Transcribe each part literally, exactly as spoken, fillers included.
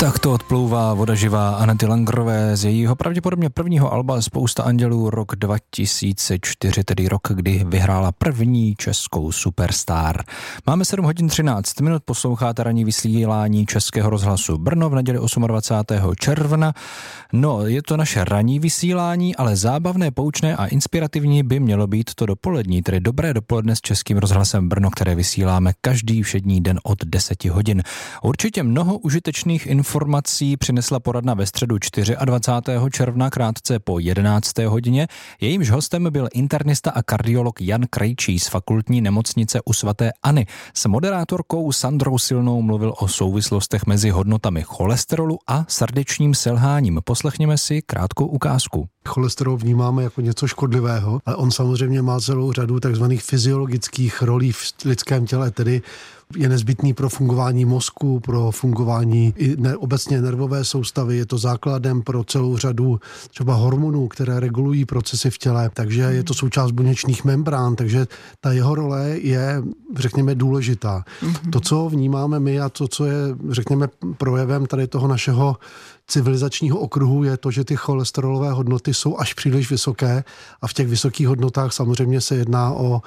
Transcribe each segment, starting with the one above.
Tak to odplouvá voda živá Anety Langerové z jejího pravděpodobně prvního alba Spousta andělů, rok dva tisíce čtyři, tedy rok, kdy vyhrála první českou Superstar. Máme sedm hodin třináct minut, posloucháte ranní vysílání Českého rozhlasu Brno v neděli dvacátého osmého června. No, je to naše ranní vysílání, ale zábavné, poučné a inspirativní by mělo být to dopolední, tedy dobré dopoledne s Českým rozhlasem Brno, které vysíláme každý všední den od deseti hodin. Určitě mnoho užitečných informací přinesla poradna ve středu dvacátého čtvrtého června krátce po jedenácté hodině. Jejímž hostem byl internista a kardiolog Jan Krejčí z fakultní nemocnice u svaté Anny. S moderátorkou Sandrou Silnou mluvil o souvislostech mezi hodnotami cholesterolu a srdečním selháním. Poslechněme si krátkou ukázku. Cholesterol vnímáme jako něco škodlivého, ale on samozřejmě má celou řadu takzvaných fyziologických rolí v lidském těle, tedy je nezbytný pro fungování mozku, pro fungování i ne, obecně nervové soustavy, je to základem pro celou řadu třeba hormonů, které regulují procesy v těle, takže je to součást buněčných membrán, takže ta jeho role je, řekněme, důležitá. Mm-hmm. To, co vnímáme my a to, co je, řekněme, projevem tady toho našeho civilizačního okruhu, je to, že ty cholesterolové hodnoty jsou až příliš vysoké a v těch vysokých hodnotách samozřejmě se jedná o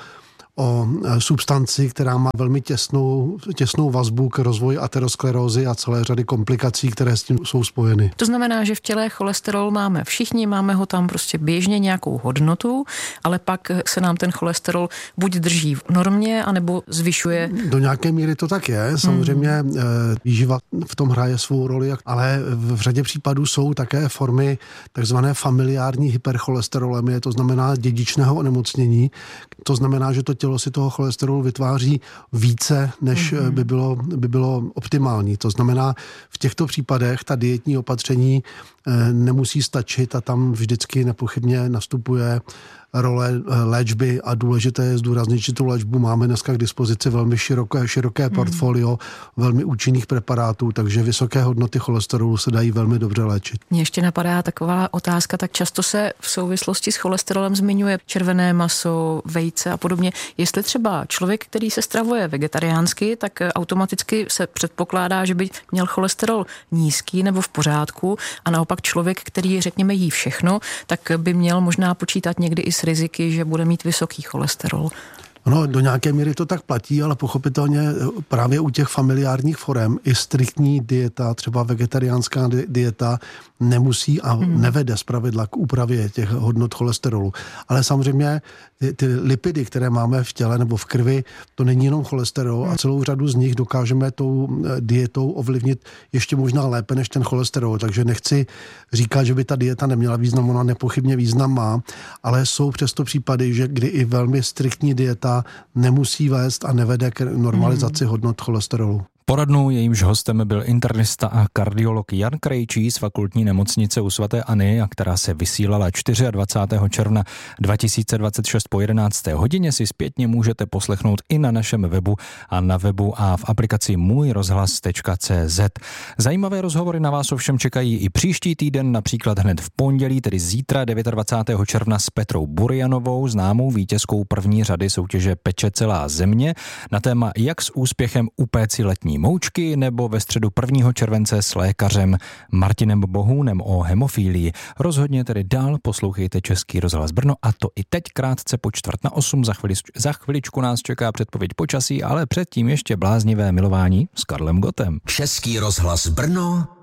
o substanci, která má velmi těsnou, těsnou vazbu k rozvoji aterosklerózy a celé řady komplikací, které s tím jsou spojeny. To znamená, že v těle cholesterol máme všichni, máme ho tam prostě běžně nějakou hodnotu, ale pak se nám ten cholesterol buď drží v normě, anebo zvyšuje. Do nějaké míry to tak je. Samozřejmě hmm. výživa v tom hraje svou roli, ale v řadě případů jsou také formy takzvané familiární hypercholesterolemie, to znamená dědičného onemocnění. To znamená, že to tělo si toho cholesterolu vytváří více, než mm-hmm. by bylo, by bylo optimální. To znamená, v těchto případech ta dietní opatření nemusí stačit a tam vždycky nepochybně nastupuje role léčby a důležité je zdůraznit, že tu léčbu máme dneska k dispozici velmi široké, široké portfolio hmm. velmi účinných preparátů, takže vysoké hodnoty cholesterolu se dají velmi dobře léčit. Mně ještě napadá taková otázka, tak často se v souvislosti s cholesterolem zmiňuje červené maso, vejce a podobně. Jestli třeba člověk, který se stravuje vegetariánsky, tak automaticky se předpokládá, že by měl cholesterol nízký nebo v pořádku a naopak člověk, který, řekněme, jí všechno, tak by měl možná počítat někdy i s riziky, že bude mít vysoký cholesterol. No, do nějaké míry to tak platí, ale pochopitelně právě u těch familiárních forem i striktní dieta, třeba vegetariánská dieta, nemusí a hmm. nevede zpravidla k úpravě těch hodnot cholesterolu. Ale samozřejmě ty, ty lipidy, které máme v těle nebo v krvi, to není jenom cholesterol hmm. a celou řadu z nich dokážeme tou dietou ovlivnit ještě možná lépe než ten cholesterol. Takže nechci říkat, že by ta dieta neměla význam, ona nepochybně význam má, ale jsou přesto případy, že kdy i velmi striktní dieta nemusí vést a nevede k normalizaci hmm. hodnot cholesterolu. Poradnou jejímž hostem byl internista a kardiolog Jan Krejčí z fakultní nemocnice u svaté Anny, a která se vysílala dvacátého čtvrtého června dva tisíce dvacet šest po jedenácté hodině, si zpětně můžete poslechnout i na našem webu a na webu a v aplikaci můj rozhlas tečka cé zet. Zajímavé rozhovory na vás ovšem čekají i příští týden, například hned v pondělí, tedy zítra dvacátého devátého června s Petrou Burianovou, známou vítězkou první řady soutěže Peče celá země, na téma jak s úspěchem upéci letní moučky, nebo ve středu prvního července s lékařem Martinem Bohůnem o hemofílii. Rozhodně tedy dál poslouchejte Český rozhlas Brno, a to i teď krátce po čtvrt na osm. Za, chvili, za chviličku nás čeká předpověď počasí, ale předtím ještě bláznivé milování s Karlem Gottem. Český rozhlas Brno